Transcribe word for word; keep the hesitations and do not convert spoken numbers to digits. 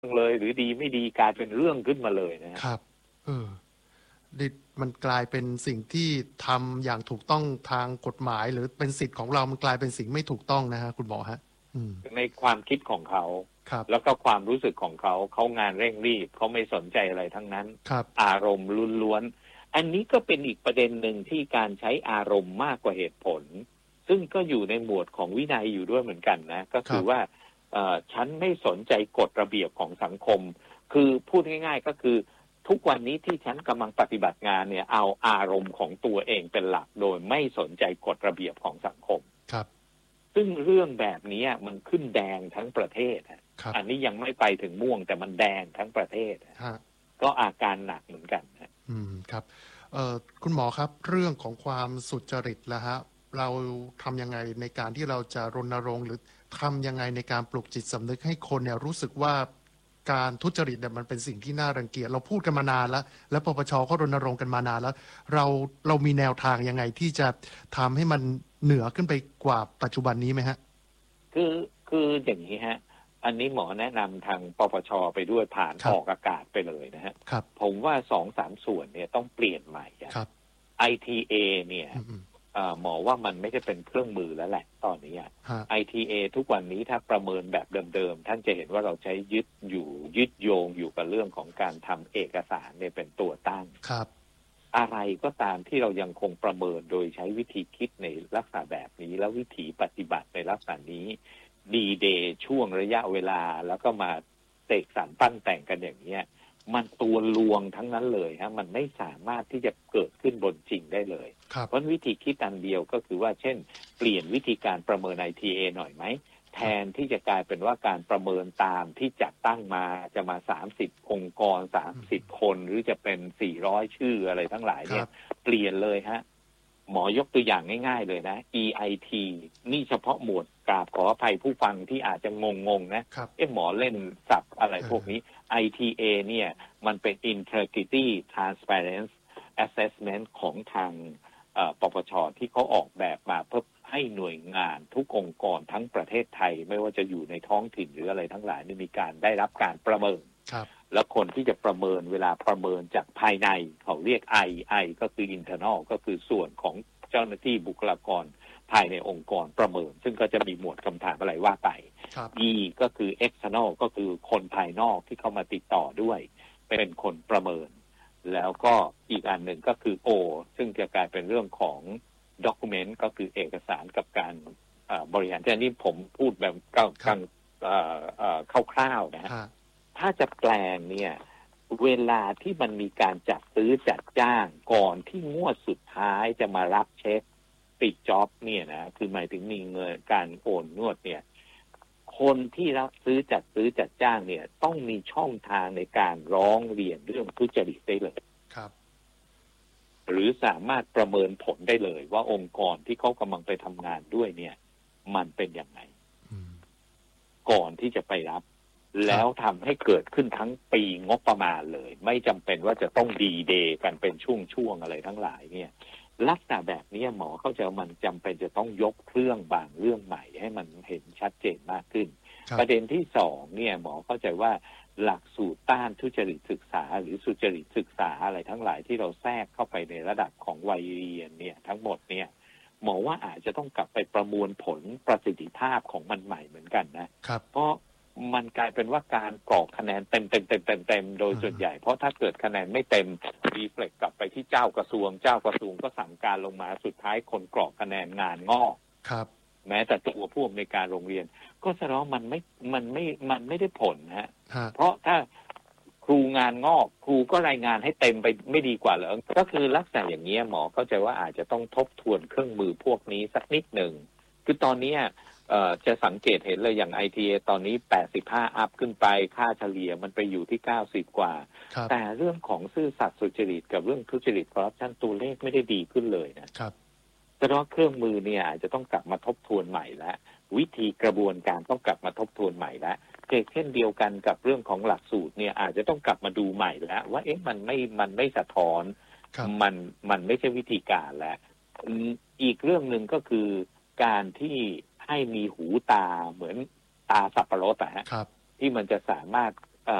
เลยหรือดีไม่ดีกลายเป็นเรื่องขึ้นมาเลยนะครับเออดิมันกลายเป็นสิ่งที่ทำอย่างถูกต้องทางกฎหมายหรือเป็นสิทธิ์ของเรามันกลายเป็นสิ่งไม่ถูกต้องนะฮะคุณหมอฮะอืมในความคิดของเขาครับแล้วก็ความรู้สึกของเขาเขางานเร่งรีบเขาไม่สนใจอะไรทั้งนั้นครับอารมณ์ล้วนๆอันนี้ก็เป็นอีกประเด็นหนึ่งที่การใช้อารมณ์มากกว่าเหตุผลซึ่งก็อยู่ในหมวดของวินัยอยู่ด้วยเหมือนกันนะก็คือว่าเอ่อฉันไม่สนใจกฎระเบียบของสังคมคือพูดง่ายๆก็คือทุกวันนี้ที่ฉันกำลังปฏิบัติงานเนี่ยเอาอารมณ์ของตัวเองเป็นหลักโดยไม่สนใจกฎระเบียบของสังคมครับซึ่งเรื่องแบบนี้มันขึ้นแดงทั้งประเทศครับอันนี้ยังไม่ไปถึงม่วงแต่มันแดงทั้งประเทศก็อาการหนักเหมือนกันนะอืมครับเอ่อคุณหมอครับเรื่องของความสุจริตแล้วฮะเราทำยังไงในการที่เราจะรณรงค์หรือทำยังไงในการปลุกจิตสำนึกให้คนเนี่ยรู้สึกว่าการทุจริตเนี่ยมันเป็นสิ่งที่น่ารังเกียจเราพูดกันมานานแล้วและปปชก็รณรงค์กันมานานแล้วเราเรามีแนวทางยังไงที่จะทำให้มันเหนือขึ้นไปกว่าปัจจุบันนี้ไหมฮะคือคืออย่างนี้ฮะอันนี้หมอแนะนำทางปปชไปด้วยผ่านออกอากาศไปเลยนะฮะผมว่าสองสามส่วนเนี่ยต้องเปลี่ยนใหม่ครับ ไอ ที เอ เนี่ยหมอว่ามันไม่ได้เป็นเครื่องมือแล้วแหละตอนนี้ ไอ ที เอ ทุกวันนี้ถ้าประเมินแบบเดิมๆท่านจะเห็นว่าเราใช้ยึดอยู่ยึดโยงอยู่กับเรื่องของการทำเอกสารเนี่ยเป็นตัวตั้งครับอะไรก็ตามที่เรายังคงประเมินโดยใช้วิธีคิดในลักษณะแบบนี้แล้ววิธีปฏิบัติในลักษณะนี้ดีเดย์ช่วงระยะเวลาแล้วก็มาเสกสรรปั้นแต่งกันอย่างเนี้ยมันตัวลวงทั้งนั้นเลยฮะมันไม่สามารถที่จะเกิดขึ้นบนจริงได้เลยเพราะวิธีคิดอันเดียวก็คือว่าเช่นเปลี่ยนวิธีการประเมิน ไอ ที เอ หน่อยไหมแทนที่จะกลายเป็นว่าการประเมินตามที่จัดตั้งมาจะมาสามสิบองค์กรสามสิบคนหรือจะเป็นสี่ร้อยชื่ออะไรทั้งหลายเนี่ยเปลี่ยนเลยฮะหมอยกตัวอย่างง่ายๆเลยนะ อี ไอ ที นี่เฉพาะหมวดกราบขออภัยผู้ฟังที่อาจจะงงๆนะเอ๊ะหมอเล่นศัพท์อะไรพวกนี้ ไอ ที เอ เนี่ยมันเป็น Integrity Transparency Assessment ของทางปปชที่เขาออกแบบมาเพื่อให้หน่วยงานทุกองค์กรทั้งประเทศไทยไม่ว่าจะอยู่ในท้องถิ่นหรืออะไรทั้งหลายนี่มีการได้รับการประเมินแล้วคนที่จะประเมินเวลาประเมินจากภายในเขาเรียก I I ก็คือ internal ก็คือส่วนของเจ้าหน้าที่บุคลากรภายในองค์กรประเมินซึ่งก็จะมีหมวดคำถามอะไรว่าไป E ก็คือ external ก็คือคนภายนอกที่เข้ามาติดต่อด้วยเป็นคนประเมินแล้วก็อีกอันหนึ่งก็คือ O ซึ่งจะกลายเป็นเรื่องของ document ก็คือเอกสารกับการบริหารแต่นี่ผมพูดแบบกลางคร่าวๆนะฮะถ้าจะแปลงเนี่ยเวลาที่มันมีการจัดซื้อจัดจ้างก่อนที่งวดสุดท้ายจะมารับเช็คปิดจ็อบเนี่ยนะคือหมายถึงมีเงินการโอนงวดเนี่ยคนที่รับซื้อจัดซื้อจัดจ้างเนี่ยต้องมีช่องทางในการร้องเรียนเรื่องทุจริตได้เลยครับหรือสามารถประเมินผลได้เลยว่าองค์กรที่เขากำลังไปทำงานด้วยเนี่ยมันเป็นยังไงก่อนที่จะไปรับแล้วทำให้เกิดขึ้นทั้งปีงบประมาณเลยไม่จำเป็นว่าจะต้องดีเดย์กันเป็นช่วงๆอะไรทั้งหลายเนี่ยลักษณะแบบนี้หมอเข้าใจว่ามันจำเป็นจะต้องยกเครื่องบางเรื่องใหม่ให้มันเห็นชัดเจนมากขึ้นประเด็นที่สองเนี่ยหมอเข้าใจว่าหลักสูตรต้านทุจริตศึกษาหรือสุจริตศึกษาอะไรทั้งหลายที่เราแทรกเข้าไปในระดับของวัยเรียนเนี่ยทั้งหมดเนี่ยหมอว่าอาจจะต้องกลับไปประมวลผลประสิทธิภาพของมันใหม่เหมือนกันนะเพราะมันกลายเป็นว่าการกรอกคะแนนเต็มเต็มเต็มเต็มเต็มโดยส่วนใหญ่เพราะถ้าเกิดคะแนนไม่เต็มรีเฟล็กกลับไปที่เจ้ากระทรวงเจ้ากระทรวงก็สั่งการลงมาสุดท้ายคนกรอกคะแนนงานงอกครับแม้แต่ตัวผู้อำนวยการโรงเรียนก็แสดงมันไม่มันไม่มันไม่ได้ผลฮะเพราะถ้าครูงานงอกครูก็รายงานให้เต็มไปไม่ดีกว่าเหรอก็คือลักษณะอย่างนี้หมอเข้าใจว่าอาจจะต้องทบทวนเครื่องมือพวกนี้สักนิดหนึ่งคือตอนนี้จะสังเกตเห็นเลยอย่าง ไอ ที เอ ตอนนี้แปดสิบห้าอัพขึ้นไปค่าเฉลี่ยมันไปอยู่ที่เก้าสิบกว่าแต่เรื่องของซื่อสัตย์สุจริตกับเรื่องทุจริตคอร์รัปชันตัวเลขไม่ได้ดีขึ้นเลยนะครับแต่ว่าเครื่องมือเนี่ยอาจจะต้องกลับมาทบทวนใหม่แล้ววิธีกระบวนการต้องกลับมาทบทวนใหม่แล้วเช่นเดียวกันกับเรื่องของหลักสูตรเนี่ยอาจจะต้องกลับมาดูใหม่แล้วว่าเอ๊ะมันไม่มันไม่สะท้อนมันมันไม่ใช่วิธีการแล้วอีกเรื่องหนึ่งก็คือการที่ให้มีหูตาเหมือนตาสับปะรดอะฮะที่มันจะสามารถ